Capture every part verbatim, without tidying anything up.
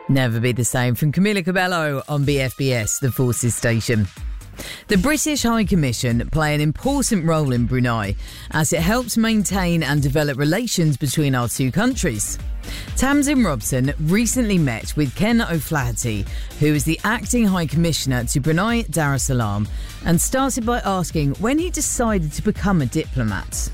Never Be the Same from Camila Cabello on B F B S, the Forces station. The British High Commission play an important role in Brunei as it helps maintain and develop relations between our two countries. Tamsin Robson recently met with Ken O'Flaherty, who is the acting High Commissioner to Brunei Darussalam, and started by asking when he decided to become a diplomat.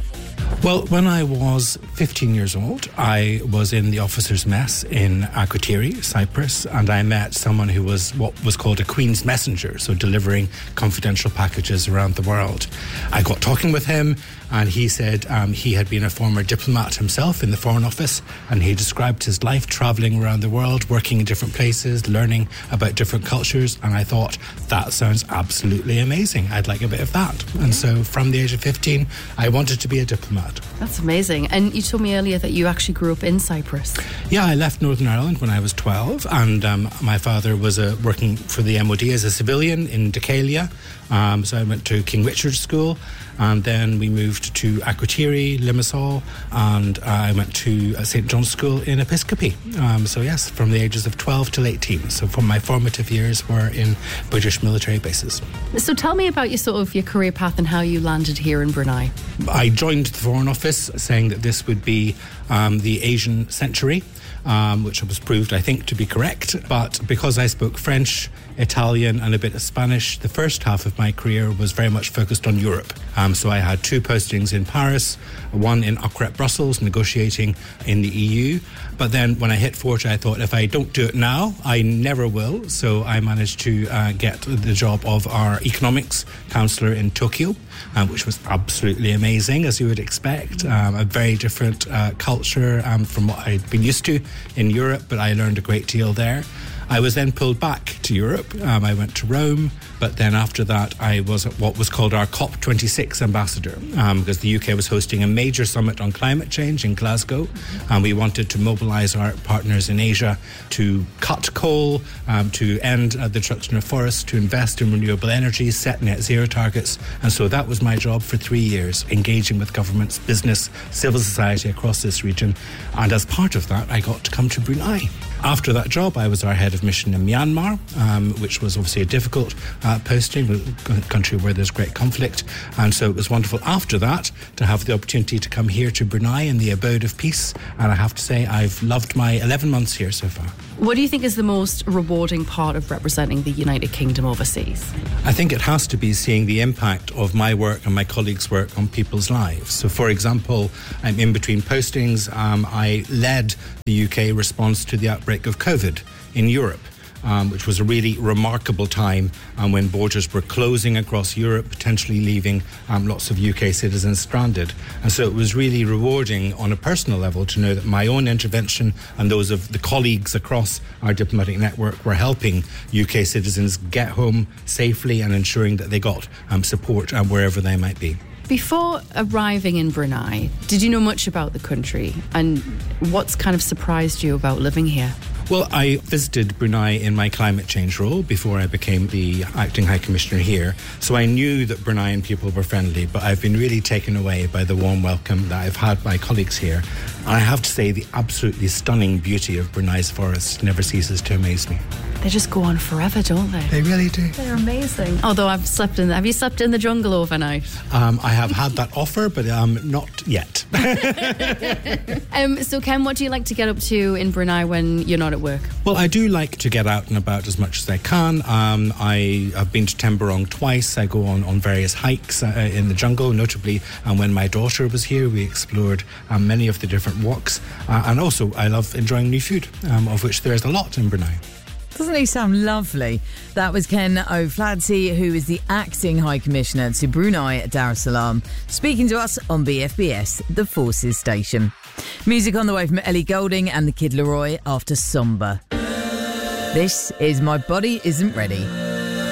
Well, when I was fifteen years old, I was in the officers' mess in Akrotiri, Cyprus, and I met someone who was what was called a Queen's Messenger, so delivering confidential packages around the world. I got talking with him, and he said um, he had been a former diplomat himself in the Foreign Office, and he described his life travelling around the world, working in different places, learning about different cultures, and I thought, that sounds absolutely amazing. I'd like a bit of that. And so from the age of fifteen, I wanted to be a diplomat. That's amazing. And you told me earlier that you actually grew up in Cyprus. Yeah, I left Northern Ireland when I was twelve, and um, my father was uh, working for the M O D as a civilian in Decalia. Um, so I went to King Richard's School, and then we moved to Akrotiri, Limassol, and uh, I went to uh, Saint John's School in Episcopi. Um, so yes, from the ages of twelve till eighteen. So from my formative years were in British military bases. So tell me about your sort of your career path and how you landed here in Brunei. I joined the Foreign Office saying that this would be um, the Asian century, um, which was proved, I think, to be correct. But because I spoke French, Italian and a bit of Spanish, the first half of my career was very much focused on Europe. Um, so I had two postings in Paris, one in Okrep, Brussels, negotiating in the E U. But then when I hit forty, I thought, if I don't do it now, I never will. So I managed to uh, get the job of our economics councillor in Tokyo, um, which was absolutely amazing, as you would expect. Um, a very different uh, culture um, from what I'd been used to in Europe, but I learned a great deal there. I was then pulled back to Europe. Um, I went to Rome, but then after that I was what was called our COP twenty-six ambassador, um, because the U K was hosting a major summit on climate change in Glasgow, and we wanted to mobilise our partners in Asia to cut coal, um, to end uh, the destruction of forests, to invest in renewable energy, set net zero targets. And so that was my job for three years, engaging with governments, business, civil society across this region. And as part of that, I got to come to Brunei. After that job, I was our head of mission in Myanmar, um, which was obviously a difficult uh, posting, a country where there's great conflict. And so it was wonderful after that to have the opportunity to come here to Brunei in the abode of peace. And I have to say, I've loved my eleven months here so far. What do you think is the most rewarding part of representing the United Kingdom overseas? I think it has to be seeing the impact of my work and my colleagues' work on people's lives. So, for example, I'm in between postings. Um, I led the U K response to the outbreak of COVID in Europe, um, which was a really remarkable time um, when borders were closing across Europe, potentially leaving um, lots of U K citizens stranded. And so it was really rewarding on a personal level to know that my own intervention and those of the colleagues across our diplomatic network were helping U K citizens get home safely and ensuring that they got um, support um, wherever they might be. Before arriving in Brunei, did you know much about the country? And what's kind of surprised you about living here? Well, I visited Brunei in my climate change role before I became the acting High Commissioner here. So I knew that Bruneian people were friendly, but I've been really taken away by the warm welcome that I've had by colleagues here. And I have to say, the absolutely stunning beauty of Brunei's forests never ceases to amaze me. They just go on forever, don't they? They really do. They're amazing. Although I've slept in, have you slept in the jungle overnight? Um, I have had that offer, but um, not yet. um, so, Ken, what do you like to get up to in Brunei when you're not at work? Well, I do like to get out and about as much as I can. Um, I have been to Temburong twice. I go on, on various hikes uh, in the jungle, notably um, when my daughter was here, we explored um, many of the different walks. Uh, and also, I love enjoying new food, um, of which there is a lot in Brunei. Doesn't he sound lovely? That was Ken O'Flaherty, who is the acting High Commissioner to Brunei Darussalam, speaking to us on B F B S, the Forces station. Music on the way from Ellie Goulding and the Kid Laroi after Somber. This is My Body Isn't Ready.